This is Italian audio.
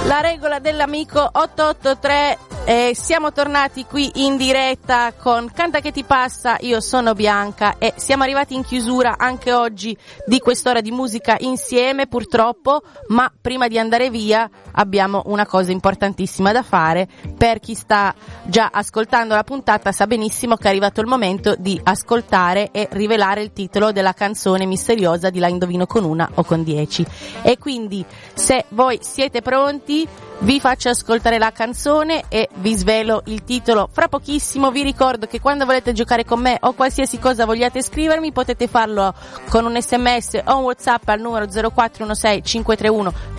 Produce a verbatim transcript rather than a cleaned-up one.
La regola dell'amico otto otto tre, eh, siamo tornati qui in diretta con Canta che ti passa, io sono Bianca e siamo arrivati in chiusura anche oggi di quest'ora di musica insieme purtroppo, ma prima di andare via abbiamo una cosa importantissima da fare. Per chi sta già ascoltando la puntata sa benissimo che è arrivato il momento di ascoltare e rivelare il titolo della canzone misteriosa di La indovino con una o con dieci, e quindi se voi siete pronti vi faccio ascoltare la canzone e vi svelo il titolo fra pochissimo. Vi ricordo che quando volete giocare con me o qualsiasi cosa vogliate scrivermi potete farlo con un sms o un WhatsApp al numero zero quattro uno sei cinque tre uno